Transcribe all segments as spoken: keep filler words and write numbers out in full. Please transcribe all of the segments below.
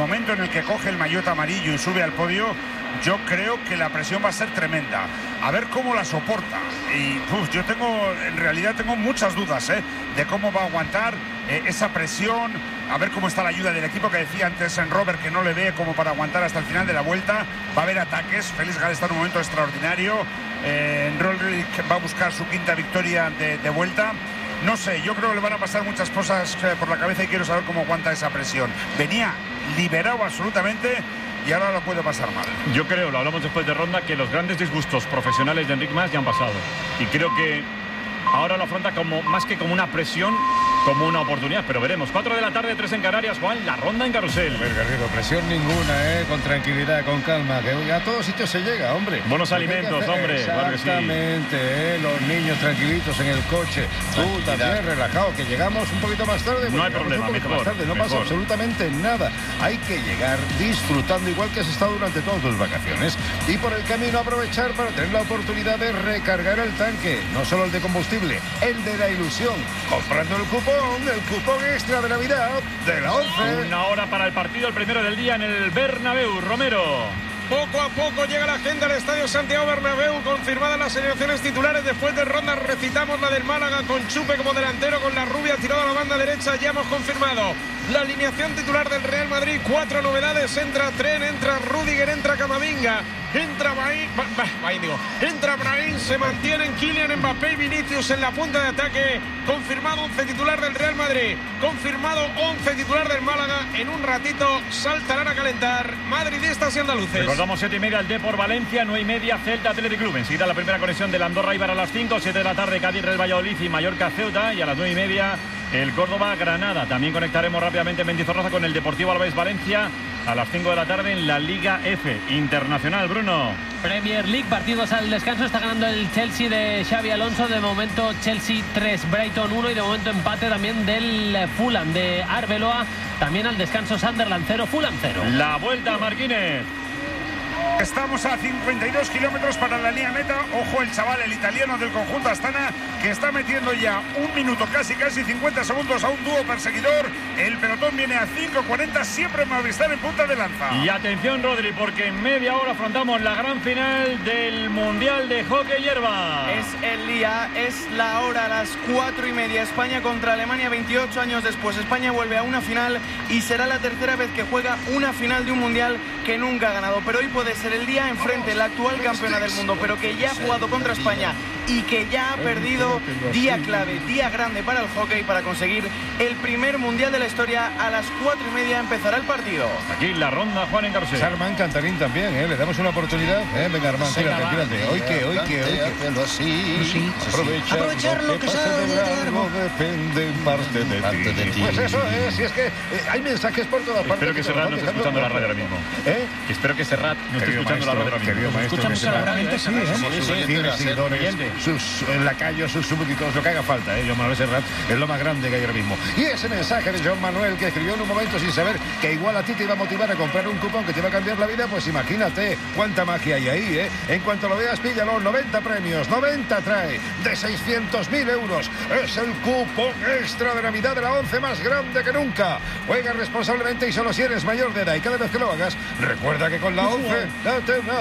momento en el que coge el maillot amarillo y sube al podio, yo creo que la presión va a ser tremenda. A ver cómo la soporta. Y uf, yo tengo, en realidad tengo muchas dudas ¿eh? de cómo va a aguantar eh, esa presión. A ver cómo está la ayuda del equipo, que decía antes en Robert que no le ve como para aguantar hasta el final de la vuelta. Va a haber ataques. Félix Gall está en un momento extraordinario. Eh, Roglic va a buscar su quinta victoria de, de vuelta. No sé, yo creo que le van a pasar muchas cosas eh, por la cabeza y quiero saber cómo aguanta esa presión. Venía liberado absolutamente y ahora lo puede pasar mal. Yo creo, lo hablamos después de ronda, que los grandes disgustos profesionales de Enric Mas ya han pasado. Y creo que ahora lo afronta como más que como una presión, como una oportunidad, pero veremos. cuatro de la tarde, tres en Canarias, Juan, la ronda en Carrusel. A ver, Garrido, presión ninguna, ¿eh? Con tranquilidad, con calma, que a todos sitios se llega, hombre. Buenos alimentos, hombre, claro que sí. Exactamente, ¿eh? Los niños tranquilitos en el coche. Tú también relajado, que llegamos un poquito más tarde. No hay problema, mejor. Más tarde. No mejor. pasa absolutamente nada. Hay que llegar disfrutando igual que has estado durante todas tus vacaciones. Y por el camino aprovechar para tener la oportunidad de recargar el tanque. No solo el de combustible, el de la ilusión. Comprando el cupón. El cupón extra de Navidad de la once. Una hora para el partido, el primero del día en el Bernabéu. Romero. Poco a poco llega la gente al Estadio Santiago Bernabéu, confirmadas las selecciones titulares. Después de ronda recitamos la del Málaga con Chupe como delantero, con la rubia tirada a la banda derecha. Ya hemos confirmado la alineación titular del Real Madrid. Cuatro novedades: entra Tren, entra Rüdiger, entra Camavinga, entra Brahim, Brahim digo, entra Brahim, se mantienen Kylian Mbappé y Vinicius en la punta de ataque. Confirmado once titular del Real Madrid, confirmado once titular del Málaga. En un ratito saltarán a calentar madridistas y andaluces. Recordamos siete y media el Depor Valencia, nueve y media Celta Athletic Club. Enseguida la primera conexión del Andorra Eibar a las cinco, siete de la tarde Cádiz Real Valladolid y Mallorca Ceuta, y a las nueve y media el Córdoba Granada. También conectaremos rápidamente en Mendizorroza con el Deportivo Alavés Valencia a las cinco de la tarde en la Liga F Internacional. Bruno. Premier League, partidos al descanso. Está ganando el Chelsea de Xabi Alonso. De momento Chelsea tres, Brighton uno, y de momento empate también del Fulham de Arbeloa. También al descanso Sunderland cero, Fulham cero. La vuelta, Marquínez. Estamos a cincuenta y dos kilómetros para la línea meta. Ojo el chaval, el italiano del conjunto Astana, que está metiendo ya un minuto, casi casi cincuenta segundos a un dúo perseguidor. El pelotón viene a cinco cuarenta, siempre Movistar en punta de lanza. Y atención, Rodri, porque en media hora afrontamos la gran final del Mundial de Hockey Hierba. Es el día, es la hora, a las cuatro y media. España contra Alemania, veintiocho años después. España vuelve a una final y será la tercera vez que juega una final de un Mundial que nunca ha ganado. Pero hoy puede ser el día enfrente, la actual campeona del mundo, pero que ya ha jugado contra España y que ya ha perdido. Día clave, día grande para el hockey, para conseguir el primer mundial de la historia. A las cuatro y media empezará el partido. Aquí la ronda, Juan en Carrusel. Armán Cantarín también, ¿eh? Le damos una oportunidad. ¿eh? Venga, Armán, tírate, tírate. Hoy que, hoy que, hoy que. así. Sí. Aprovechar, Aprovechar lo que, que pase de largo depende en parte de, parte ti. de ti. Pues eso es, si es que eh, hay mensajes por todas partes. Espero que, que Serrat no esté escuchando la radio ahora mismo. ¿Eh? Espero que Serrat no esté escuchando la radio ahora mismo. Querido maestro, escuchamos claramente, sí, ¿eh? Tiene seguidores, sus lacayos, sus súbditos, lo que haga falta, ¿eh? John Manuel Serrat es lo más grande que hay ahora mismo. Y ese mensaje de John Manuel, que escribió en un momento sin saber que igual a ti te iba a motivar a comprar un cupón que te iba a cambiar la vida, pues imagínate cuánta magia hay ahí, ¿eh? En cuanto lo veas, píllalo. noventa premios, noventa trae, de seiscientos mil euros. Es el cupón extra de Navidad de la once, más grande que nunca. Juega responsablemente y solo si eres mayor de edad. Y cada vez que lo hagas, recuerda que con la once date una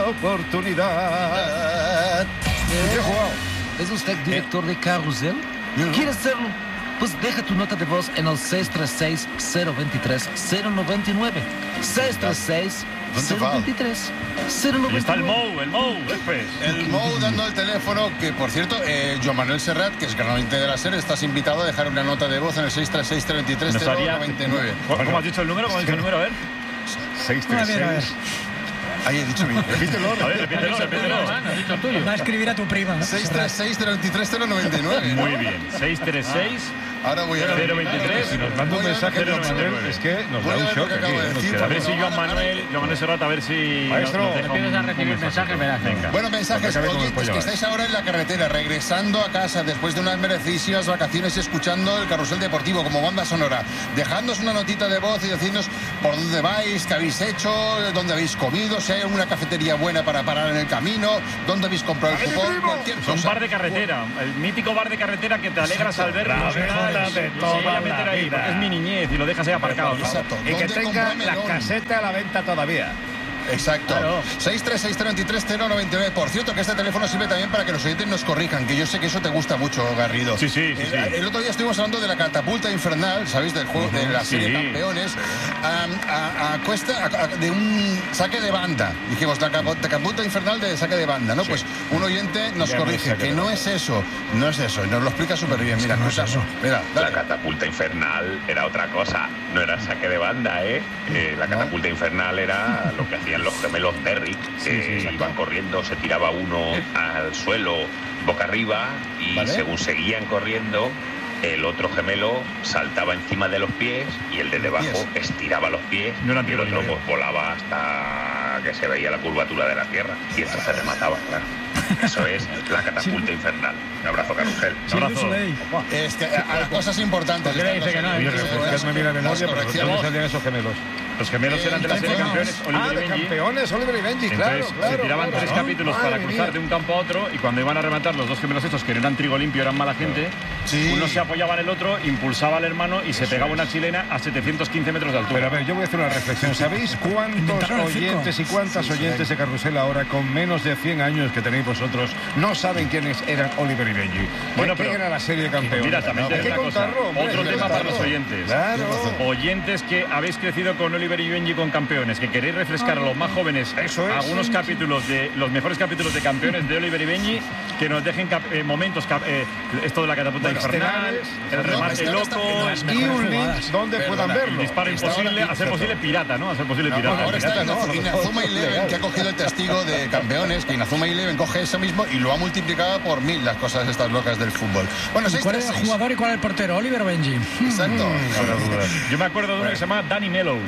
oportunidad. ¿Qué jugado? ¿Es usted director de Carrusel? ¿Quiere hacerlo? Pues deja tu nota de voz en el seis tres seis, cero dos tres, cero nueve nueve. seis tres seis, cero dos tres, cero nueve nueve. Y está el Mou, el Mou, después. El Mou dando el teléfono, que por cierto, eh, Joan Manuel Serrat, que es gran oyente de la serie, estás invitado a dejar una nota de voz en el seis tres seis, cero dos tres, cero nueve nueve. ¿Cómo has dicho el número? ¿Cómo has dicho el número? A ver. seis tres seis. Ahí he dicho bien. Repítelo, a ver, repítelo, repítelo. Va a escribir a tu prima, ¿no? seis tres seis, cero dos tres, cero nueve nueve. Muy bien. seis tres seis. Ahora voy a cero veintitrés. Si nos manda un mensaje de Manuel, es que nos da un shock aquí. Decir, a ver si Joan Manuel, Joan Manuel Serrat, a ver si Maestro, nos deja empiezas a recibir mensajes, verás. Venga. Bueno, mensajes, oyentes que estáis ahora en la carretera, regresando a casa después de unas merecidísimas vacaciones, escuchando el Carrusel Deportivo como banda sonora. Dejadnos una notita de voz y decidnos por dónde vais, qué habéis hecho, dónde habéis comido, si hay alguna cafetería buena para parar en el camino, dónde habéis comprado el cupón, cualquier cosa. Un bar de carretera, el mítico bar de carretera que te alegras al verlo. caseta de Lo voy a toda meter la ahí, vida. porque es mi niñez y lo dejas ahí aparcado, ¿no? Exacto. Y que ¿Dónde tenga compra la melón? caseta a la venta todavía. Exacto. Claro. seis tres seis cero dos tres cero nueve nueve. Por cierto, que este teléfono sirve también para que los oyentes nos corrijan, que yo sé que eso te gusta mucho, Garrido. Sí, sí, sí, El, sí. el otro día estuvimos hablando de la catapulta infernal, ¿sabéis? Del juego de la serie sí. Campeones. A, a- a cuesta a- a- de un saque de banda. Dijimos, la capo- catapulta infernal de saque de banda, ¿no? Pues un oyente nos Ya no es corrige saque que de no banda. es eso. No es eso. Y nos lo explica súper bien. Mira, no es eso. Mira, La dale. catapulta infernal era otra cosa, no era saque de banda, ¿eh? Eh, la catapulta infernal era lo que hacían los gemelos Derrick, que iban corriendo, se tiraba uno al suelo boca arriba y Vale. según seguían corriendo, el otro gemelo saltaba encima de los pies y el de debajo estiraba los pies No era y el otro antiguo, pues, volaba hasta que se veía la curvatura de la tierra y entonces remataba, claro. Eso es la catapulta infernal. Un abrazo, Carrusel. Un abrazo. Es que a, a las cosas importantes. ¿Por qué le dice que no? Oye, Estas cosas, refrescadme bien la las memoria, pero ¿de correcciones. dónde salían esos gemelos? Los gemelos eran de la serie de campeones, Ah, Oliver de y Benji. campeones, Oliver y Benji, claro, Entonces claro. se tiraban claro. tres capítulos para Madre cruzar mía. de un campo a otro y cuando iban a rematar los dos gemelos estos que no eran trigo limpio, eran mala gente, Sí. uno se apoyaba en el otro, impulsaba al hermano y se pegaba una chilena a setecientos quince metros de altura. Pero a ver, yo voy a hacer una reflexión. ¿Sabéis cuántos oyentes y cuántas oyentes de Carrusel ahora con menos de cien años que tenéis vosotros no saben quiénes eran Oliver y Benji? Bueno, ¿Qué pero- era la serie de campeones? Mira, también te Hay digo que una cosa. contarlo, hombre, Otro hay que tema para los contarlo. oyentes. Claro. Oyentes que habéis crecido con Oliver y Benji con campeones, que queréis refrescar a los más jóvenes Eso es. algunos capítulos de los mejores capítulos de campeones de Oliver y Benji, que nos dejen cap- eh, momentos, cap- eh, esto de la catapulta Bueno, infernal, estelares, el no, remate están loco, hasta- Y un link donde Perdona, puedan el verlo. disparo Está imposible, ahora- a ser posible pirata, ¿no? A ser posible No, pirata. ahora está pirata no, Inazu- no, Inazuma no, Eleven, legal. que ha cogido el testigo de campeones, que Inazuma Eleven coge eso mismo y lo ha multiplicado por mil, las cosas estas locas del fútbol. Bueno, seis ¿Cuál tres es el seis. jugador y cuál es el portero? ¿Oliver o Benji? Exacto. Yo me acuerdo de uno que se llamaba Danny Mellow.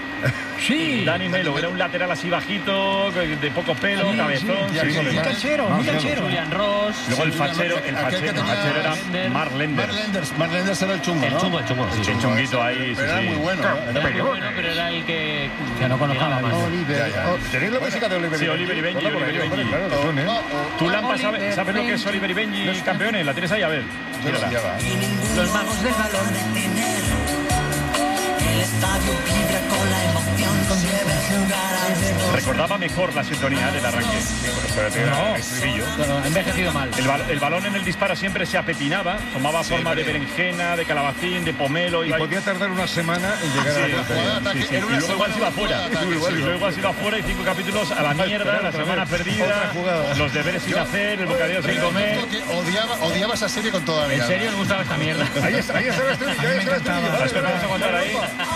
Sí. Danny Mellow era un lateral así bajito, de poco pelo, Sí, cabezón. sí. sí, Sí, sí. Muy canchero, muy canchero. Julian Ross. Luego el Sí, fachero, aquel el que fachero, el tenía- fachero era Lender. Mark Lender. Mark Lenders, Mark Lenders era el chungo, El ¿no? chungo, el chungo, sí. Sí, chunguito ahí, sí, Pero era sí. muy bueno. ¿no? Era- Era muy bueno, pero era el que, Que no conozco llegaba a más. nadie. Oliver. Ya, ya. Oh, ¿Tenéis la música de Oliver Sí, y Benji? Oliver y Benji, Ponla por Oliver y ahí, hombre, Benji. claro, que suene. Tú, Lampa, ¿sabes, sabes lo que es Oliver y Benji campeones? ¿La tienes ahí? A ver. Yo lo Mírala. pillaba. Los magos del balón. El estadio vibra con la emoción. Se ve jugar a los dos. Recordaba mejor la sintonía del arranque. Espérate, era el estribillo. Pero envejecido mal. El, bal- el balón en el disparo siempre se apetinaba, tomaba forma de berenjena, de calabacín, de pomelo. Y Iba podía tardar una semana en llegar Sí, a la la portería. jugada de ataque Sí, sí. era Y una luego igual se iba segunda fuera. jugada de ataque, Y sí. luego igual se iba fuera y cinco capítulos a la mierda, la otra semana vez. perdida, Otra jugada. los deberes sin hacer, el bocadillo sin comer. Que odiaba, odiaba esa serie con toda la ¿En vida. serio os gustaba esta mierda? Ahí está, ahí está el estribillo, ahí está el estribillo. Vale, Espera, vale, vamos a aguantar ahí.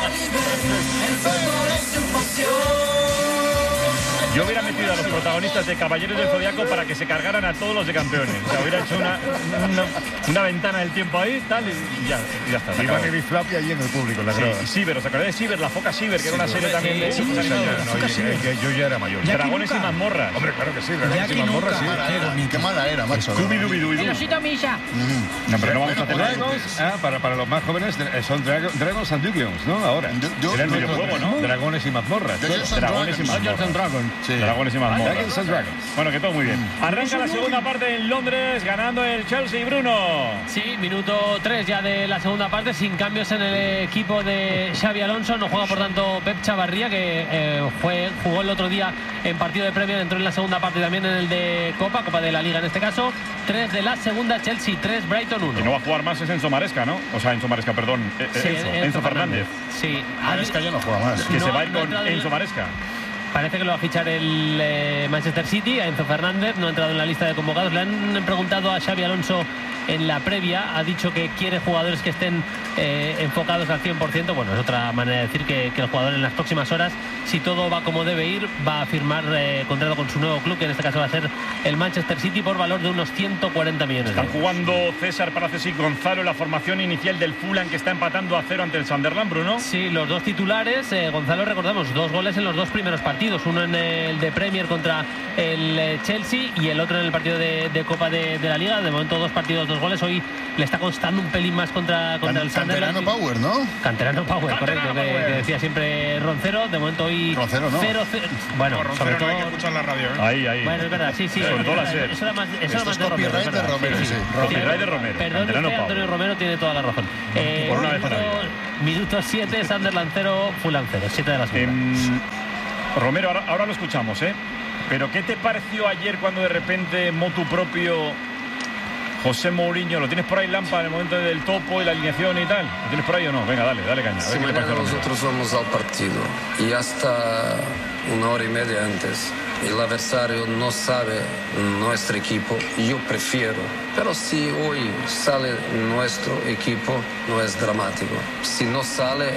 Yo hubiera metido a los protagonistas de Caballeros del Zodiaco para que se cargaran a todos los de campeones. O sea, hubiera hecho una, una, una ventana del tiempo ahí, tal, y ya, y ya está. se Iban acabó. y Flappy allí en el público, en la Sí, grada. y Ciber, ¿os acordáis de Ciber? La foca Ciber, que era una serie también de Sí, dibujos señor, animados. no, oye, que- que yo ya era mayor. Ya- Dragones y nunca. mazmorras. Hombre, claro que sí, Jackie Dragones y mazmorras, nunca. sí. Mala era, qué mala era, macho. Scooby-Doo-Doo. Osito Misha. No, pero no vamos a hacer nada. Dragons, ah, para, para los más jóvenes, eh, son Drago- Dragons and Dungeons, ¿no? Ahora. Yo- yo- Era el yo- videojuego, ¿no? Dragones y mazmorras. Dungeons and Dragones y Dragons. mazmorras. Dragon. Sí. Dragones y mazmorras. Dragons and Dragons. Bueno, que todo muy bien. Arranca la segunda parte en Londres, ganando el Chelsea, Bruno. Sí, minuto tres ya de la segunda parte, sin cambios en el equipo de Xavi Alonso. No juega, por tanto, Pep Chavarría, que eh, fue, jugó el otro día en partido de Premier, entró en la segunda parte y también en el de Copa, Copa de la Liga en este caso. Tres de la segunda, Chelsea tres, Brighton uno. Que no va a jugar más es Enzo Maresca, ¿no? O sea, Enzo Maresca, perdón. eh, eh, Sí, Enzo, Enzo Fernández. Sí, Maresca ya no juega más. Que No, se va a ir no ha con entrado en- Enzo Maresca. Parece que lo va a fichar el eh, Manchester City, a Enzo Fernández, no ha entrado en la lista de convocados. Le han preguntado a Xavi Alonso en la previa, ha dicho que quiere jugadores que estén eh, enfocados al cien por ciento. Bueno, es otra manera de decir que, que el jugador en las próximas horas, si todo va como debe ir, va a firmar eh, contrato con su nuevo club, que en este caso va a ser el Manchester City, por valor de unos ciento cuarenta millones de Están euros. jugando César Palacios y Gonzalo en la formación inicial del Fulham, que está empatando a cero ante el Sunderland, Bruno. Sí, los dos titulares. eh, Gonzalo, recordamos, dos goles en los dos primeros partidos. Uno en el de Premier contra el eh, Chelsea y el otro en el partido de, de Copa de, de la Liga. De momento, dos partidos, dos goles. Hoy le está costando un pelín más contra, contra Can, el Sunderland. Canterano Power, ¿no? Canterano Power, Canterano correcto, Power. Que, que decía siempre Roncero. De momento hoy Roncero, no. cero cero. Bueno, Por sobre Roncero todo... no hay que escuchar la radio, ¿eh? Ahí, ahí. Bueno, es verdad, sí, sí. Sobre es todo la verdad, SER. Eso era más, eso Esto era más es de Romero, copyright es de verdad, Romero, sí. Copyright de Romero. Perdón Canterano usted, Power. Antonio Romero tiene toda la razón. Eh, Por una vez en la minuto, minuto siete, Sunderland cero, Fulham cero, siete de la segunda. Em, Romero, ahora, ahora lo escuchamos, ¿eh? Pero ¿qué te pareció ayer cuando de repente motu propio José Mourinho, lo tienes por ahí, Lampa, en el momento del topo y la alineación y tal? ¿Lo tienes por ahí o no? Venga, dale, dale caña. A ver Si qué le mañana parece a Romero. nosotros vamos al partido y hasta una hora y media antes el adversario no sabe nuestro equipo, yo prefiero. Pero si hoy sale nuestro equipo, no es dramático. Si no sale,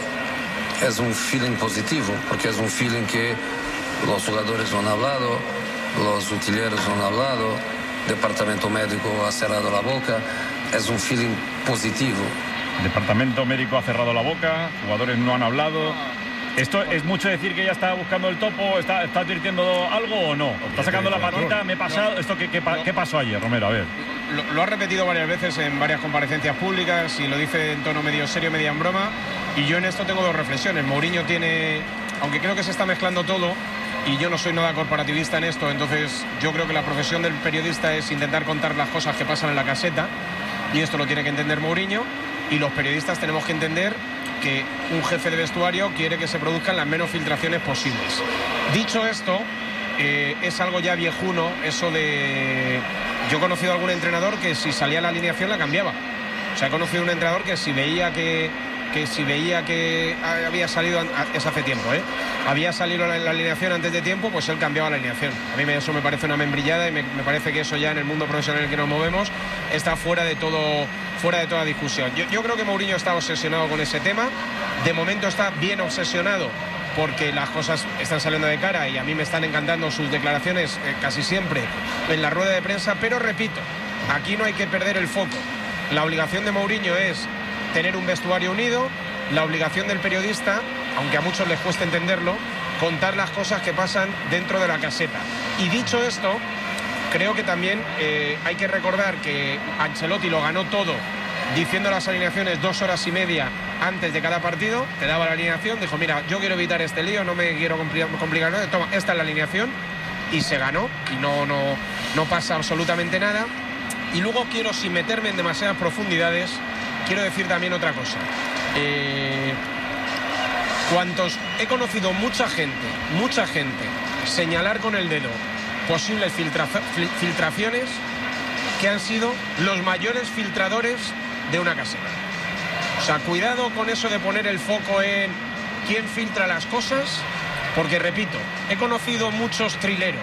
es un feeling positivo, porque es un feeling que los jugadores han hablado, los utileros han hablado, el departamento médico ha cerrado la boca, es un feeling positivo. Departamento médico ha cerrado la boca, jugadores no han hablado. ¿Esto es mucho decir que ya está buscando el topo? ¿Está, está advirtiendo algo o no? ¿Está sacando la patita? ¿Me he pasado? ¿Esto qué, qué, qué pasó ayer, Romero? A ver. Lo, lo ha repetido varias veces en varias comparecencias públicas y lo dice en tono medio serio, media en broma. Y yo en esto tengo dos reflexiones. Mourinho tiene, aunque creo que se está mezclando todo, y yo no soy nada corporativista en esto, entonces yo creo que la profesión del periodista es intentar contar las cosas que pasan en la caseta, y esto lo tiene que entender Mourinho, y los periodistas tenemos que entender que un jefe de vestuario quiere que se produzcan las menos filtraciones posibles. Dicho esto, eh, es algo ya viejuno, eso de... Yo he conocido a algún entrenador que si salía la alineación la cambiaba. O sea, he conocido a un entrenador que si veía que... que si veía que había salido, es hace tiempo, ¿eh? había salido la, la alineación antes de tiempo, pues él cambiaba la alineación. A mí me, eso me parece una membrillada y me, me parece que eso ya en el mundo profesional en el que nos movemos está fuera de todo, fuera de toda discusión. Yo, yo creo que Mourinho está obsesionado con ese tema. De momento está bien obsesionado porque las cosas están saliendo de cara y a mí me están encantando sus declaraciones eh, casi siempre en la rueda de prensa, pero repito, aquí no hay que perder el foco. La obligación de Mourinho es tener un vestuario unido, la obligación del periodista, aunque a muchos les cueste entenderlo, contar las cosas que pasan dentro de la caseta. Y dicho esto, creo que también eh, hay que recordar que Ancelotti lo ganó todo diciendo las alineaciones dos horas y media antes de cada partido. Te daba la alineación, dijo, mira, yo quiero evitar este lío, no me quiero complicar, complicar nada, toma, esta es la alineación, y se ganó, y no, no, no pasa absolutamente nada. Y luego quiero, sin meterme en demasiadas profundidades, quiero decir también otra cosa. Eh, cuantos he conocido mucha gente, mucha gente, señalar con el dedo posibles filtra, filtraciones que han sido los mayores filtradores de una caseta. O sea, cuidado con eso de poner el foco en quién filtra las cosas, porque repito, he conocido muchos trileros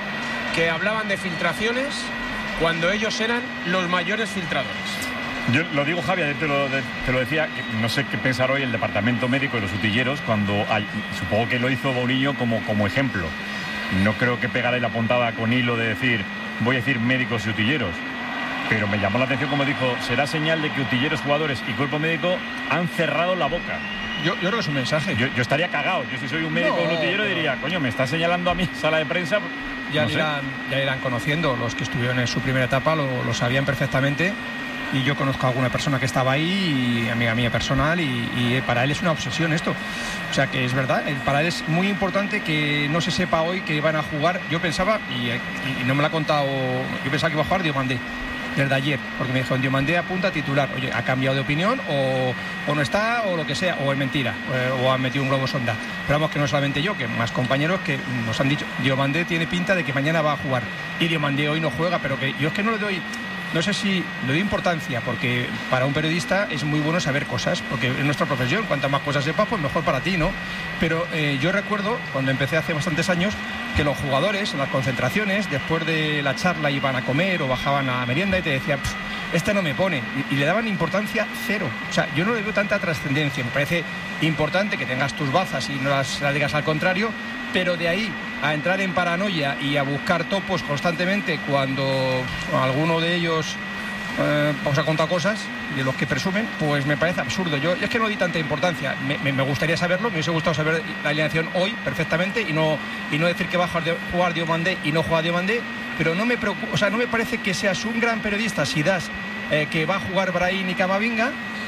que hablaban de filtraciones cuando ellos eran los mayores filtradores. Yo lo digo, Javi, ayer te lo, te lo decía, que no sé qué pensar hoy el departamento médico y los utilleros cuando hay, supongo que lo hizo Mourinho como, como ejemplo. No creo que pegara la puntada con hilo de decir, voy a decir médicos y utilleros. Pero me llamó la atención como dijo, será señal de que utilleros, jugadores y cuerpo médico han cerrado la boca. Yo, yo creo que es un mensaje. Yo, yo estaría cagado. Yo si soy un médico o No, un utillero pero... diría, coño, me está señalando a mí sala de prensa. Ya, no le sé. irán, ya irán conociendo. Los que estuvieron en su primera etapa lo, lo sabían perfectamente. Y yo conozco a alguna persona que estaba ahí, y amiga mía personal, y, y para él es una obsesión esto. O sea que es verdad, para él es muy importante que no se sepa hoy que van a jugar. Yo pensaba, y, y no me lo ha contado, yo pensaba que iba a jugar Diomandé desde ayer, porque me dijo, Diomandé apunta a titular. Oye, ¿ha cambiado de opinión o, o no está, o lo que sea, o es mentira, o, o han metido un globo sonda? Pero vamos, que no solamente yo, que más compañeros que nos han dicho, Diomandé tiene pinta de que mañana va a jugar, y Diomandé hoy no juega, pero que yo es que no le doy... No sé si le doy importancia, porque para un periodista es muy bueno saber cosas, porque es nuestra profesión, cuantas más cosas sepas, pues mejor para ti, ¿no? Pero eh, yo recuerdo, cuando empecé hace bastantes años, que los jugadores en las concentraciones, después de la charla, iban a comer o bajaban a merienda y te decían, este no me pone, y, y le daban importancia cero. O sea, yo no le veo tanta trascendencia. Me parece importante que tengas tus bazas y no las, las digas al contrario, pero de ahí a entrar en paranoia y a buscar topos constantemente cuando alguno de ellos eh, os ha contado cosas de los que presumen, pues me parece absurdo. Yo es que no di tanta importancia. Me, me, me gustaría saberlo, me hubiese gustado saber la alineación hoy perfectamente y no, y no decir que va a jugar Diomandé y no juega Diomandé, pero no me preocupa, o sea, no me parece que seas un gran periodista si das eh, que va a jugar Brahim y Camavinga,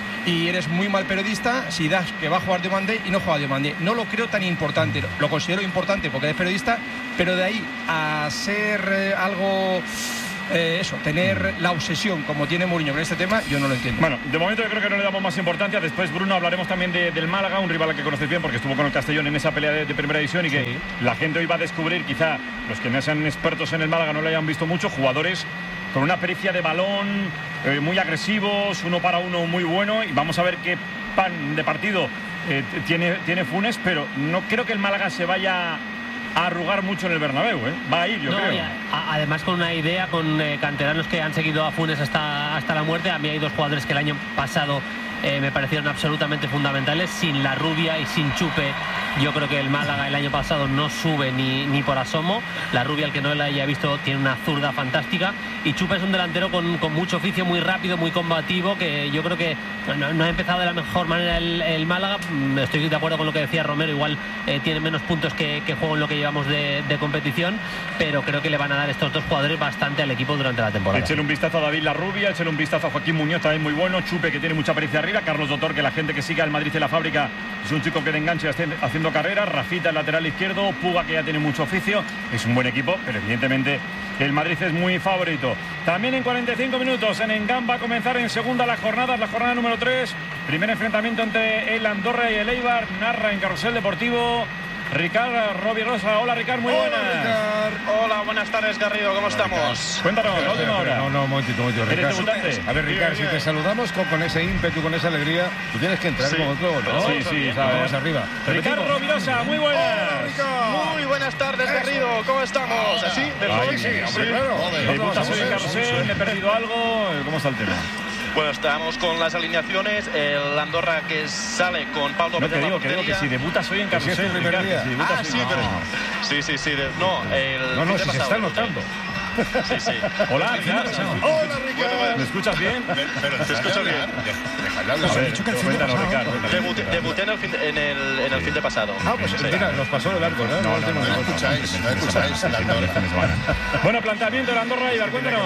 y eres muy mal periodista si das que va a jugar Diomandé y no juega Diomandé. No lo creo tan importante, lo considero importante porque eres periodista, pero de ahí a ser eh, algo... Eh, eso, tener la obsesión como tiene Mourinho con este tema, yo no lo entiendo. Bueno, de momento yo creo que no le damos más importancia. Después, Bruno, hablaremos también de, del Málaga, un rival al que conoces bien porque estuvo con el Castellón en esa pelea de, de primera división y que sí. La gente hoy va a descubrir, quizá los que no sean expertos en el Málaga no lo hayan visto mucho, jugadores con una pericia de balón, eh, muy agresivos, uno para uno muy bueno, y vamos a ver qué pan de partido eh, tiene, tiene Funes, pero no creo que el Málaga se vaya a arrugar mucho en el Bernabéu, ¿eh? Va a ir, yo no, creo. A, además con una idea, con eh, canteranos que han seguido a Funes hasta, hasta la muerte. A mí hay dos jugadores que el año pasado eh, me parecieron absolutamente fundamentales. Sin La Rubia y sin Chupe, yo creo que el Málaga el año pasado no sube ni, ni por asomo. La Rubia, el que no la haya visto, tiene una zurda fantástica. Y Chupe es un delantero con, con mucho oficio, muy rápido, muy combativo, que yo creo que no, no ha empezado de la mejor manera el, el Málaga. Estoy de acuerdo con lo que decía Romero, igual eh, tiene menos puntos que, que juego en lo que llevamos de, de competición, pero creo que le van a dar estos dos jugadores bastante al equipo durante la temporada. Échale un vistazo a David La Rubia, échale un vistazo a Joaquín Muñoz, también muy bueno. Chupe, que tiene mucha pericia arriba. Carlos Doctor, que la gente que sigue al Madrid en la fábrica es un chico que de enganche haciendo carreras. Rafita, el lateral izquierdo. Puga, que ya tiene mucho oficio. Es un buen equipo, pero evidentemente el Madrid es muy favorito. También en cuarenta y cinco minutos en Engham va a comenzar en segunda la jornada, la jornada número tres. Primer enfrentamiento entre el Andorra y el Eibar. Narra en Carrusel Deportivo Ricard Rovirosa. Hola, Ricard, muy buenas. Hola, Hola, buenas tardes, Garrido, ¿cómo estamos? Cuéntanos, la última hora. No, no, un momentito, un momentito. ¿Eres debutante? A ver, Ricard, si te saludamos con, con ese ímpetu, con esa alegría, tú tienes que entrar sí. con otro, ¿no? Sí, sí, vamos arriba. Ricard Rovirosa, muy buenas. Hola, muy buenas tardes, Garrido, ¿cómo estamos? ¿Así? ¿De Ay, sí, hombre, claro. Debutas hoy en Carrusel, me he perdido algo. ¿Cómo está el tema? Bueno, estamos con las alineaciones. El Andorra que sale con Pablo no, Pérez. No, que digo que si debutas hoy en Carrusel, si es el primer día. Si ah, sí, no. pero... Sí, sí, sí. De... No, el... No, no, si se está notando. Sí, sí. Hola, Ricardo. Hola, Ricardo. ¿Me escuchas bien? Pero te escucho bien. Déjale hablar. A ver, cuéntanos, Ricardo. Debuté, debuté en el fin de, en el, en el fin de pasado. Ah, pues sí. Mira, nos pasó de largo, ¿no? No, no, no, no escucháis, no escucháis la Andorra. Bueno, planteamiento de Andorra, Ibar, cuéntanos.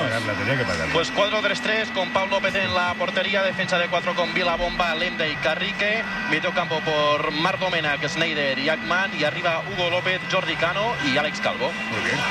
Pues cuatro tres tres con Pablo López en la portería, defensa de cuatro con Vila Bomba, Lenda y Carrique, medio campo por Marc Domènech, Sneijder y Ackman, y arriba Hugo López, Jordi Cano y Alex Calvo. Muy bien.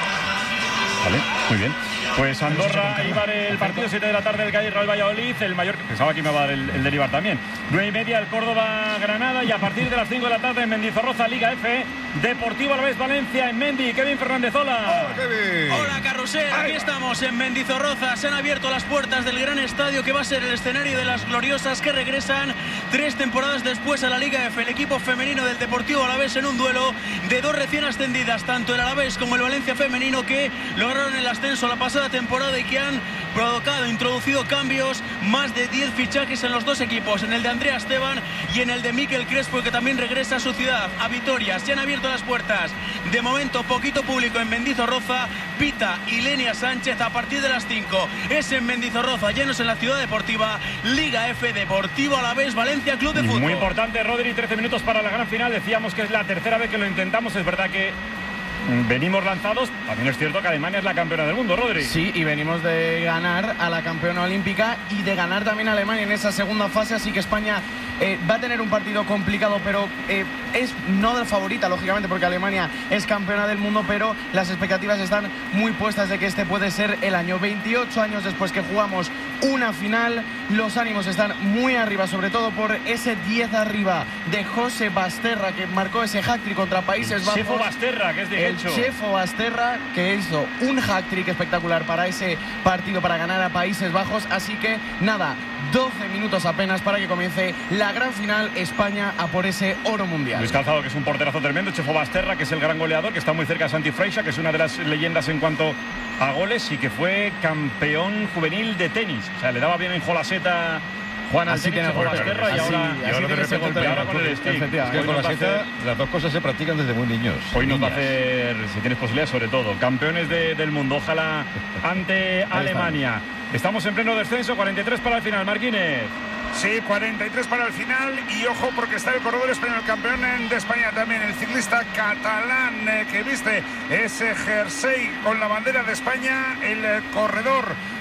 Vale, muy bien. Pues Andorra, Ibar, el partido siete de la tarde, el Cádiz Real Valladolid, el mayor, pensaba que me va a dar el, el del Ibar también. nueve y media el Córdoba Granada, y a partir de las cinco de la tarde en Mendizorroza, Liga F, Deportivo Alavés Valencia en Mendi. Kevin Fernández, hola. Hola, Kevin. Hola, Carrusel, aquí estamos en Mendizorroza. Se han abierto las puertas del gran estadio que va a ser el escenario de las gloriosas que regresan tres temporadas después a la Liga F. El equipo femenino del Deportivo Alavés en un duelo de dos recién ascendidas, tanto el Alavés como el Valencia femenino, que lograron el ascenso la pasada temporada y que han provocado, introducido cambios, más de diez fichajes en los dos equipos, en el de Andrea Esteban y en el de Mikel Crespo, que también regresa a su ciudad, a Vitoria. Se han abierto las puertas, de momento poquito público en Mendizorroza. Pita y Lenia Sánchez a partir de las cinco. Es en Mendizorroza, llenos en la ciudad deportiva. Liga F, Deportivo Alavés, Valencia Club de Fútbol. Muy importante, Rodri, trece minutos para la gran final. Decíamos que es la tercera vez que lo intentamos. Es verdad que venimos lanzados. También es cierto que Alemania es la campeona del mundo, Rodri. Sí, y venimos de ganar a la campeona olímpica y de ganar también a Alemania en esa segunda fase, así que España eh, va a tener un partido complicado, pero eh, es no de favorita, lógicamente, porque Alemania es campeona del mundo, pero las expectativas están muy puestas de que este puede ser el año. veintiocho años después que jugamos una final, los ánimos están muy arriba, sobre todo por ese diez arriba de José Basterra, que marcó ese hat-trick contra Países Bajos. Chefo Basterra, que es de El Chefo Basterra, que hizo un hat-trick espectacular para ese partido, para ganar a Países Bajos. Así que nada, doce minutos apenas para que comience la gran final, España a por ese oro mundial. Luis Calzado, que es un porterazo tremendo. Chefo Basterra, que es el gran goleador, que está muy cerca de Santi Freixa, que es una de las leyendas en cuanto a goles y que fue campeón juvenil de tenis. O sea, le daba bien en Jolaseta Juan al tenis, Chefo Basterra, y ahora, y ahora de repente ahora con el stick. Es que con la seta las dos cosas se practican desde muy niños. Hoy nos va a hacer, si tienes posibilidad, sobre todo, campeones de, del mundo. Ojalá ante Alemania. Estamos en pleno descenso, cuarenta y tres para el final, Marquínez. Sí, cuarenta y tres para el final, y ojo porque está el corredor español, campeón de España también, el ciclista catalán eh, que viste ese jersey con la bandera de España, el eh, corredor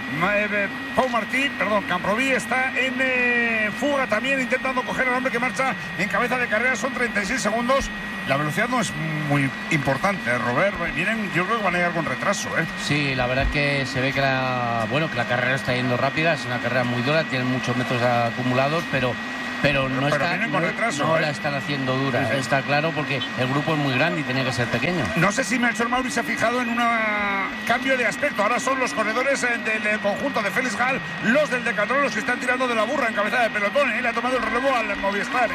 eh, Pau Martí, perdón, Camproví está en eh, fuga también, intentando coger al hombre que marcha en cabeza de carrera. Son treinta y seis segundos. La velocidad no es muy importante, ¿eh, Robert? Vienen, yo creo que van a llegar con retraso, ¿eh? Sí, la verdad es que se ve que la, bueno, que la carrera está yendo rápida. Es una carrera muy dura, tienen muchos metros acumulados, pero... Pero no, pero está, con no, retraso, no ¿eh? la están haciendo dura, sí, sí. Está claro, porque el grupo es muy grande y tenía que ser pequeño. No sé si Melchor Mauri se ha fijado en un cambio de aspecto. Ahora son los corredores del conjunto de Félix Gal, los del Decathlon, los que están tirando de la burra en cabeza de pelotón, ¿eh? Le ha tomado el relevo al Movistar, ¿eh?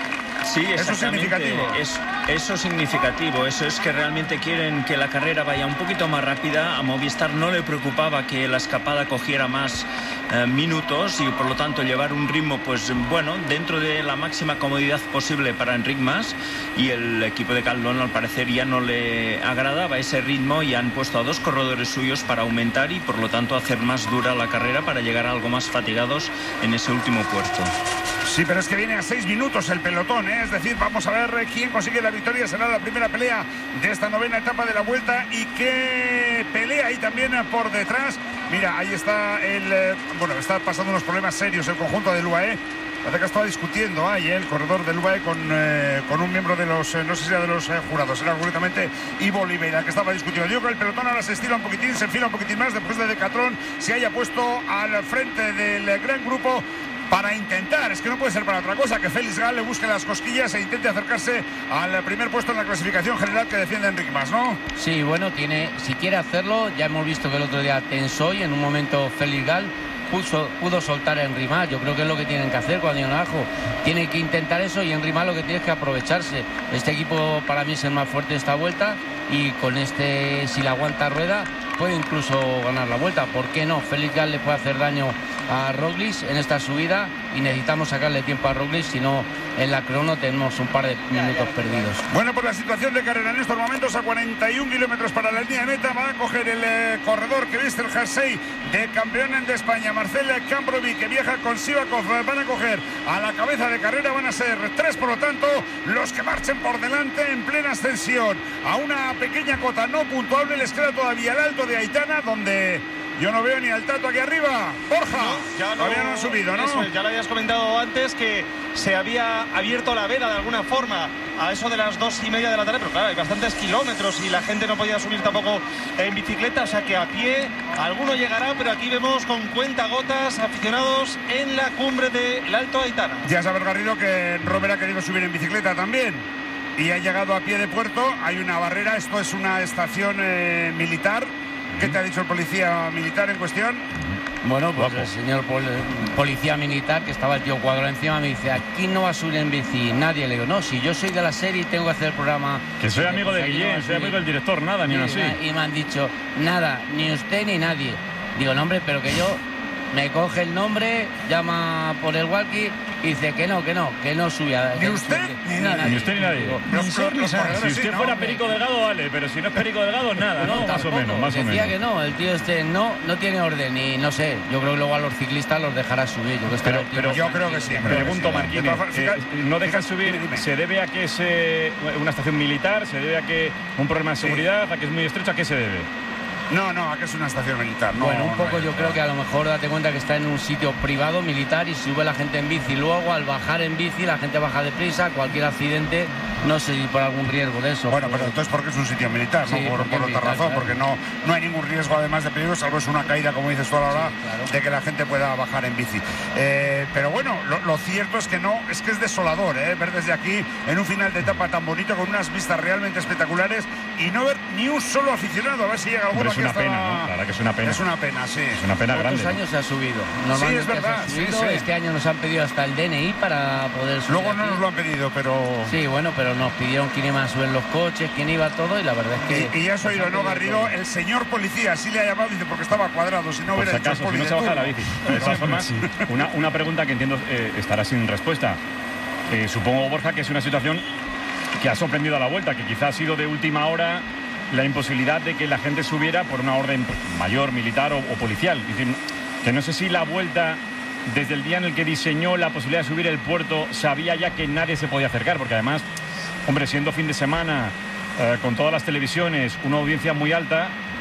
Sí, eso es significativo. Es, eso es significativo. Eso es que realmente quieren que la carrera vaya un poquito más rápida. A Movistar no le preocupaba que la escapada cogiera más eh, minutos y por lo tanto llevar un ritmo, pues bueno, dentro de la máxima comodidad posible para Enric Mas. Y el equipo de Decathlon al parecer ya no le agradaba ese ritmo y han puesto a dos corredores suyos para aumentar y por lo tanto hacer más dura la carrera para llegar algo más fatigados en ese último puerto. Sí, pero es que viene a seis minutos el pelotón, ¿eh? Es decir, vamos a ver quién consigue la victoria. Será la primera pelea de esta novena etapa de la Vuelta y qué pelea ahí también por detrás. Mira, ahí está el... Eh, bueno, está pasando unos problemas serios el conjunto del U A E. Parece que estaba discutiendo ahí ¿eh? el corredor del U A E con, eh, con un miembro de los, eh, no sé si era de los eh, jurados, era concretamente Ivo Oliveira, que estaba discutiendo. Digo que el pelotón ahora se estira un poquitín, se enfila un poquitín más después de Decathlon se haya puesto al frente del gran grupo para intentar, es que no puede ser para otra cosa, que Félix Gal le busque las cosquillas e intente acercarse al primer puesto en la clasificación general que defiende Enric Mas, ¿no? Sí, bueno, tiene, si quiere hacerlo, ya hemos visto que el otro día tensó y en un momento Félix Gal puso, pudo soltar a Enric Mas. Yo creo que es lo que tienen que hacer cuando llegan abajo. Tienen que intentar eso y Enric Mas lo que tiene es que aprovecharse. Este equipo para mí es el más fuerte de esta vuelta y con este, si la aguanta Rueda, puede incluso ganar la vuelta. ¿Por qué no? Félix Gal le puede hacer daño a Roglic en esta subida y necesitamos sacarle tiempo a Roglic, si no en la crono tenemos un par de minutos perdidos. Bueno, por la situación de carrera en estos momentos, a cuarenta y un kilómetros para la línea de meta, va a coger el eh, corredor que viste el jersey de campeón de España, Marcel Camproví, que viaja con Sivakov. Van a coger a la cabeza de carrera, van a ser tres, por lo tanto, los que marchen por delante en plena ascensión. A una pequeña cota no puntuable les queda todavía el Alto de Aitana, donde... yo no veo ni al Tato aquí arriba. Borja, no, ya todavía no, no han subido, ¿no? Eso, ya lo habías comentado antes, que se había abierto la veda de alguna forma a eso de las dos y media de la tarde, pero claro, hay bastantes kilómetros y la gente no podía subir tampoco en bicicleta, o sea que a pie alguno llegará, pero aquí vemos con cuentagotas aficionados en la cumbre del Alto Aitana. Ya sabes, Garrido, que Robert ha querido subir en bicicleta también y ha llegado a pie de puerto. Hay una barrera, esto es una estación eh, militar. ¿Qué te ha dicho el policía militar en cuestión? Bueno, pues Guapo. El señor pol policía militar, que estaba el tío Cuadro encima, me dice, aquí no va a subir en bici nadie. Le digo, no, si yo soy de la serie y tengo que hacer el programa... Que soy amigo de Guillén, no soy amigo del director, nada, ni así. Y me han dicho, nada, ni usted ni nadie. Digo, no, hombre, pero que yo... Me coge el nombre, llama por el walkie y dice que no, que no, que no subía. Ni usted ni nadie. Ni usted ni nadie. Los, los, los, los si usted sí, fuera no, Perico Delgado, vale, pero si no es Perico Delgado, nada, ¿no? no más o menos, más o menos. Decía que no, el tío este no, no tiene orden y no sé, yo creo que luego a los ciclistas los dejará subir. Yo, pero, pero yo creo que sí. Pregunto, Marquínez, eh, ¿no dejan subir? ¿Se debe a que es eh, una estación militar? ¿Se debe a que un problema de seguridad? ¿A que es muy estrecho? ¿A qué se debe? No, no, aquí es una estación militar. No, bueno, un poco no yo creo que a lo mejor date cuenta que está en un sitio privado, militar, y sube la gente en bici. Luego, al bajar en bici, la gente baja deprisa, cualquier accidente, no sé si por algún riesgo de eso. Bueno, pero entonces porque es un sitio militar, sí, no por, por otra militar, razón, claro. Porque no, no hay ningún riesgo además de peligro, salvo es una caída, como dices tú a la hora, sí, claro, de que la gente pueda bajar en bici. Eh, pero bueno, lo, lo cierto es que no, es que es desolador, ¿eh? Ver desde aquí, en un final de etapa tan bonito, con unas vistas realmente espectaculares, y no ver ni un solo aficionado. A ver si llega alguno. Es una pena, ¿no? La verdad que es una pena. Es una pena, sí. Es una pena grande. ¿Cuántos años se ha subido? Sí, es verdad. Subido. Sí, sí. Este año nos han pedido hasta el D N I para poder subir. Luego no aquí. Nos lo han pedido, pero... Sí, bueno, pero nos pidieron quién iba a subir los coches, quién iba todo, y la verdad es que... Y, y ya has oído, ¿no, Garrido? El señor policía, así le ha llamado, dice, porque estaba cuadrado, si no Por hubiera si acaso, hecho si no se baja la bici. De todas formas, sí. una, una pregunta que entiendo eh, estará sin respuesta. Eh, supongo, Borja, que es una situación que ha sorprendido a la vuelta, que quizá ha sido de última hora la imposibilidad de que la gente subiera por una orden mayor, militar o, o policial. Es decir, que no sé si la vuelta, desde el día en el que diseñó la posibilidad de subir el puerto, sabía ya que nadie se podía acercar, porque además, hombre, siendo fin de semana, eh, con todas las televisiones, una audiencia muy alta,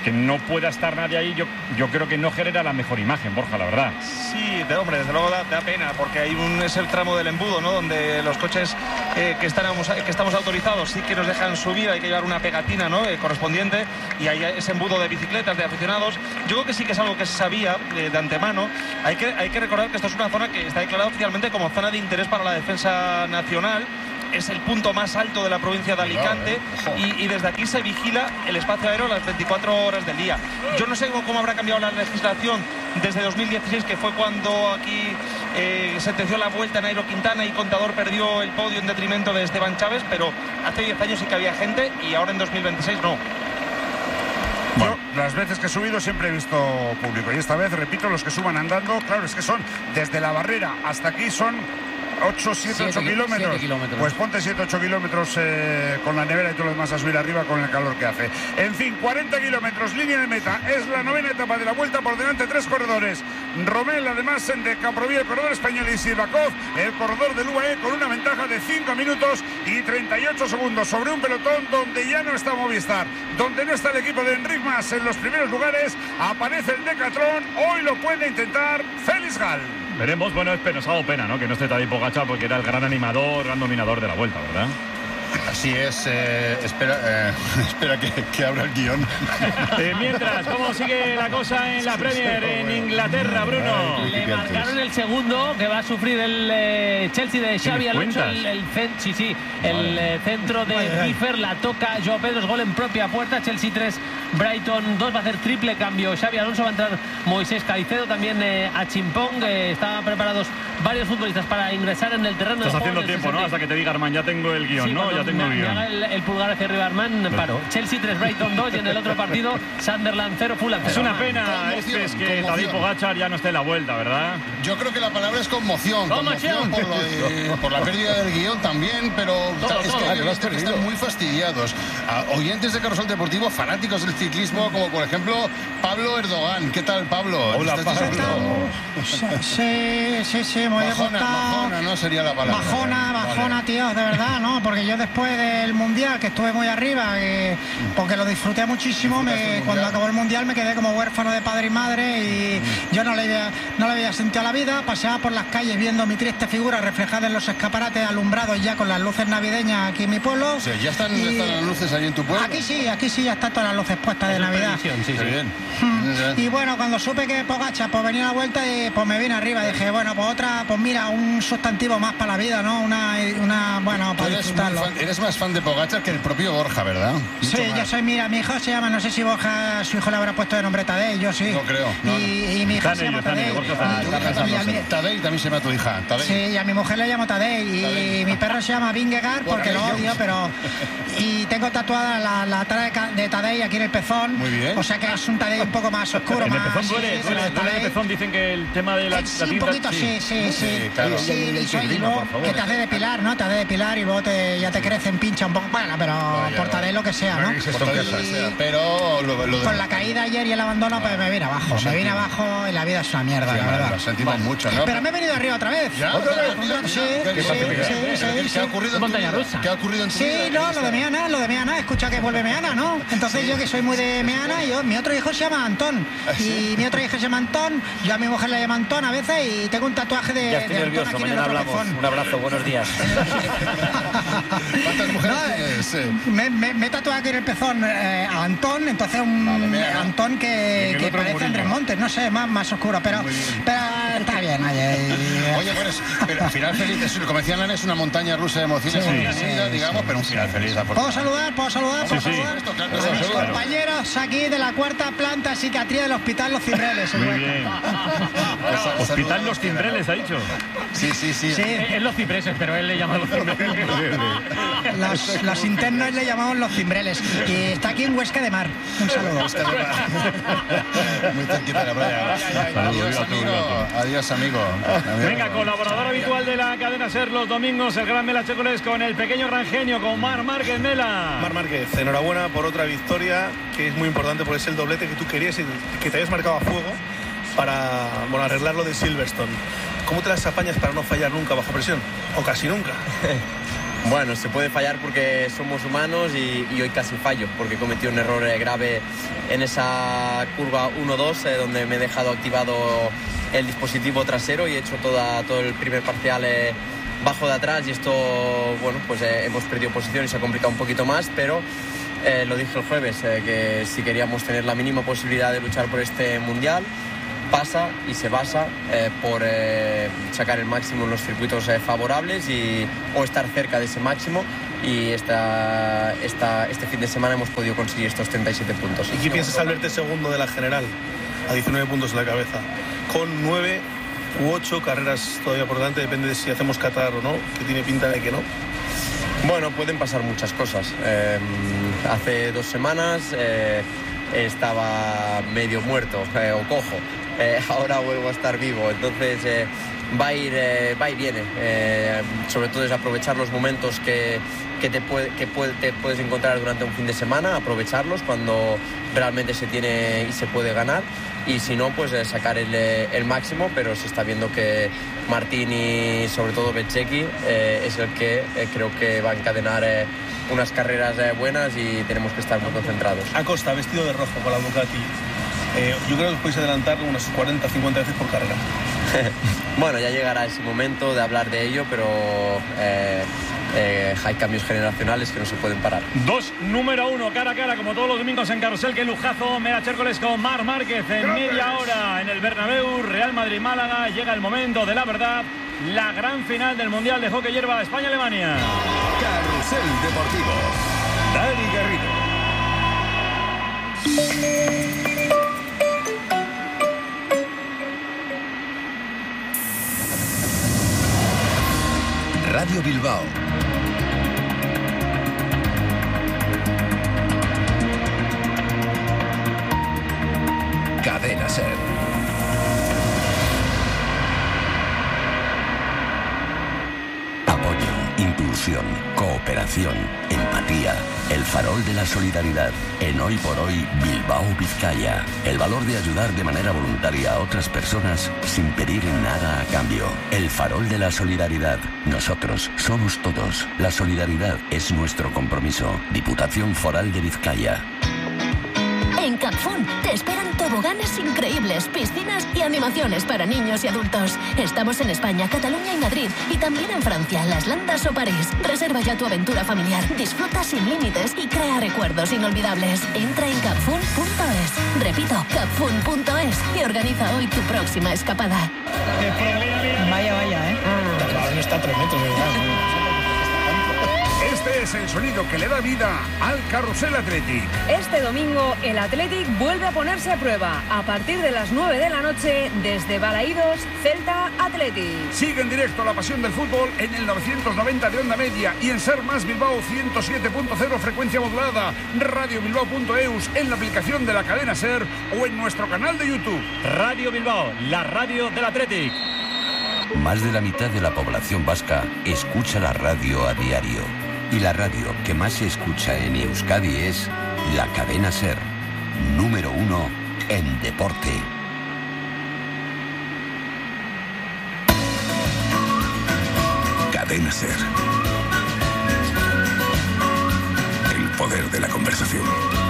que no pueda estar nadie ahí, yo, yo creo que no genera la mejor imagen, Borja, la verdad. Sí, de, hombre, desde luego da, da pena, porque hay un, es el tramo del embudo, ¿no? Donde los coches eh, que, estamos, que estamos autorizados sí que nos dejan subir, hay que llevar una pegatina, ¿no? Eh, correspondiente, y hay ese embudo de bicicletas, de aficionados. Yo creo que sí que es algo que se sabía eh, de antemano. Hay que, hay que recordar que esto es una zona que está declarada oficialmente como zona de interés para la defensa nacional. Es el punto más alto de la provincia de Alicante y, y desde aquí se vigila el espacio aéreo las veinticuatro horas del día. Yo no sé cómo habrá cambiado la legislación desde dos mil dieciséis, que fue cuando aquí eh, sentenció la vuelta Nairo Quintana y Contador perdió el podio en detrimento de Esteban Chávez, pero hace diez años sí que había gente y ahora en dos mil veintiséis no. Yo, las veces que he subido siempre he visto público y esta vez, repito, los que suban andando, claro, es que son desde la barrera hasta aquí son ocho, siete, ocho kilómetros. kilómetros. Pues ponte siete, ocho kilómetros eh, con la nevera y todo lo demás a subir arriba con el calor que hace. En fin, cuarenta kilómetros, línea de meta. Es la novena etapa de la vuelta, por delante tres corredores. Romel, además de Camprovía, el corredor español, y Sivakov, el corredor del U A E, con una ventaja de cinco minutos y treinta y ocho segundos sobre un pelotón donde ya no está Movistar, donde no está el equipo de Enric Mas en los primeros lugares. Aparece el Decathlon, hoy lo puede intentar Félix Gal. Veremos, bueno, es nos ha dado pena, ¿no? Que no esté Tadej Pogačar, porque era el gran animador, gran dominador de la vuelta, ¿verdad? Así es, eh, espera, eh, espera que, que abra el guión. Eh, mientras, ¿cómo sigue la cosa en la Premier en Inglaterra, Bruno? Le marcaron el segundo, que va a sufrir el eh, Chelsea de Xabi Alonso, el, el, cen, sí, sí, el eh, centro de Giffer, la toca Joao Pedro, gol en propia puerta. Chelsea tres, Brighton dos, va a hacer triple cambio Xabi Alonso, va a entrar Moisés Caicedo, también eh, a Chimpong, eh, estaban preparados varios futbolistas para ingresar en el terreno. Estás haciendo tiempo, ¿no? Hasta que te diga Armán, ya tengo el guión, sí, ¿no? Ya tengo me, el guión. Me haga el, el pulgar hacia arriba Armán, paro. Chelsea tres, Brighton dos, y en el otro partido Sunderland cero, Fulham cero. Es una pena, este es que Tadej Pogačar ya no esté en la vuelta, ¿verdad? Yo creo que la palabra es conmoción. Conmoción por, lo de, por la pérdida del guión también, pero todo, es todo, que hay oyentes que están muy fastidiados. A oyentes de Carrusel Deportivo, fanáticos del ciclismo, como por ejemplo Pablo Erdogan. ¿Qué tal, Pablo? Hola, Pablo. Sí, sí, sí, muy bajona, bajona, no sería la palabra. Bajona, bajona, vale. Tío, de verdad, ¿no? Porque yo después del Mundial, que estuve muy arriba, que, porque lo disfruté muchísimo, me, cuando acabó el Mundial me quedé como huérfano de padre y madre y mm. yo no le, había, no le había sentido a la vida. Paseaba por las calles viendo mi triste figura reflejada en los escaparates alumbrados ya con las luces navideñas aquí en mi pueblo. O sea, ¿ya están, y... están las luces allí en tu pueblo? Aquí sí, aquí sí, ya están todas las luces puestas de Navidad. Sí, sí. Bien. Mm. Y bueno, cuando supe que Pogačar pues venía a la vuelta, y pues me vine arriba. Dije, bueno, pues otra, pues mira, un sustantivo más para la vida, ¿no? Una, una bueno, para eres disfrutarlo. Fan, eres más fan de Pogačar que el propio Borja, ¿verdad? Mucho sí, más. Yo soy, mira, mi hijo se llama, no sé si Borja, su hijo le habrá puesto de nombre Tadej, yo sí. No creo. No, y, no. y mi hija Tadej, se llama Tadej. Tadej también se llama tu hija. Tadej. Sí, y a mi mujer le llamo Tadej. Y Tadej. Mi perro se llama Vingegaard porque lo odio, pero... Y tengo tatuada la, la cara de Tadej aquí en el pezón. Muy bien. O sea que es un Tadej un poco más oscuro, en más... el pezón duele, sí, duele, duele el pezón, dicen que el tema de la, sí, la tinta... un poquito, sí, sí, sí. sí, claro. sí, y, y, y luego que te has de depilar, ¿no? Te has de depilar y luego te, ya te crecen, pincha un poco. Bueno, pero vaya, por Tadej lo que sea, ¿no? Y, pero lo, lo de... Con la caída ayer y el abandono, pues me vine abajo. Me vine abajo y la vida es una mierda, sí, la verdad. Lo sentimos bueno, mucho, ¿no? Pero me he venido arriba otra vez. ¿Ya? ¿Otra vez? Sí, sí, sí. ¿Qué ha ocurrido en montaña rusa? ¿Qué ha ocurrido en tu sí, vida? Sí, no, lo de Meana, lo de Meana. Escucha que vuelve Meana, ¿no? Entonces sí. Yo que soy muy de Meana, yo, mi otro hijo se llama Antón. ¿Sí? Y mi otro hijo se llama Antón. Yo a mi mujer le llamo Antón a veces y tengo un tatuaje de, ya estoy de nervioso, Antón aquí mañana en el hablamos. Un abrazo, buenos días. ¿Cuántas mujeres no, tienes? Sí. Me, me, me he tatuado aquí en el pezón eh, a Antón, entonces un vale, Antón que, que parece Andrés Montes, no sé, más, más oscuro, pero, pero está bien. Oye, y... oye pues, pero final feliz, como decían, es una montaña rusa de emociones, sí, sí, sí, digamos, sí, pero un final feliz. ¿Puedo saludar? ¿Puedo saludar? ¿Puedo sí, saludar? sí. Esto, claro, a mis claro. compañeros aquí de la cuarta planta psiquiatría del Hospital Los Cimbreles. Muy bien. Hospital Los Cimbreles, ha dicho. Sí, sí, sí. sí. Es Los Cipreses, pero él le llama Los Cimbreles. Los, los internos le llamamos Los Cimbreles. Y está aquí en Huesca de Mar. Un saludo. Huesca de Mar. Muy cerquita de la playa. Adiós, amigo. Adiós, amigo. Venga, colaborador habitual de la cadena SER los domingos, el gran Mela Chécoles con el pequeño Rangenio, con Mar Márquez. Mela. Mar Márquez, enhorabuena por otra victoria que es muy importante porque es el doblete que tú querías y que te habías marcado a fuego para bueno, arreglar lo de Silverstone. ¿Cómo te las apañas para no fallar nunca bajo presión? O casi nunca. Bueno, se puede fallar porque somos humanos y, y hoy casi fallo, porque cometí un error eh, grave en esa curva uno dos, eh, donde me he dejado activado el dispositivo trasero y he hecho toda, todo el primer parcial eh, bajo de atrás, y esto, bueno, pues eh, hemos perdido posición y se ha complicado un poquito más, pero eh, lo dije el jueves, eh, que si queríamos tener la mínima posibilidad de luchar por este mundial, pasa y se basa eh, por eh, sacar el máximo en los circuitos eh, favorables y, o estar cerca de ese máximo, y esta, esta, este fin de semana hemos podido conseguir estos treinta y siete puntos. ¿Y qué piensas al verte segundo de la general a diecinueve puntos en la cabeza, con nueve u ocho carreras todavía por delante, depende de si hacemos Qatar o no, que tiene pinta de que no? Bueno, pueden pasar muchas cosas. Eh, hace dos semanas eh, estaba medio muerto eh, o cojo. Eh, ahora vuelvo a estar vivo, entonces eh, va a ir eh, va y viene. Eh, sobre todo es aprovechar los momentos que, que, te, puede, que puede, te puedes encontrar durante un fin de semana, aprovecharlos cuando realmente se tiene y se puede ganar, y si no, pues eh, sacar el, el máximo, pero se está viendo que Martín y sobre todo Bezzecchi eh, es el que eh, creo que va a encadenar eh, unas carreras eh, buenas, y tenemos que estar muy concentrados. Acosta, vestido de rojo con la Ducati. Eh, yo creo que podéis adelantar unas cuarenta a cincuenta veces por carrera. Bueno, ya llegará ese momento de hablar de ello, pero eh, eh, hay cambios generacionales que no se pueden parar. Dos número uno, cara a cara, como todos los domingos en Carrusel. Qué lujazo, Mera Chércoles con Marc Márquez en ¡Gracias! Media hora en el Bernabéu. Real Madrid-Málaga, llega el momento de la verdad, la gran final del Mundial de Hockey Hierba España-Alemania. Carrusel Deportivo, Dani Garrido. Radio Bilbao. Cadena Ser. Apoyo, impulsión, cooperación, empatía. El farol de la solidaridad. En Hoy por Hoy, Bilbao, Vizcaya. El valor de ayudar de manera voluntaria a otras personas sin pedir nada a cambio. El farol de la solidaridad. Nosotros somos todos. La solidaridad es nuestro compromiso. Diputación Foral de Vizcaya. En Capfun te esperan toboganes increíbles, piscinas y animaciones para niños y adultos. Estamos en España, Cataluña y Madrid, y también en Francia, Las Landas o París. Reserva ya tu aventura familiar, disfruta sin límites y crea recuerdos inolvidables. Entra en capfun punto es. Repito, capfun punto es, y organiza hoy tu próxima escapada. Vaya, vaya, ¿eh? Claro, está a tres metros, ¿verdad? Este es el sonido que le da vida al Carrusel Athletic. Este domingo el Athletic vuelve a ponerse a prueba a partir de las nueve de la noche desde Balaídos, Celta Athletic. Sigue en directo la pasión del fútbol en el novecientos noventa de onda media y en Ser Más Bilbao ciento siete punto cero frecuencia modulada, radio bilbao punto eus, en la aplicación de la cadena Ser o en nuestro canal de YouTube. Radio Bilbao, la radio del Athletic. Más de la mitad de la población vasca escucha la radio a diario. Y la radio que más se escucha en Euskadi es la cadena Ser, número uno en deporte. Cadena Ser. El poder de la conversación.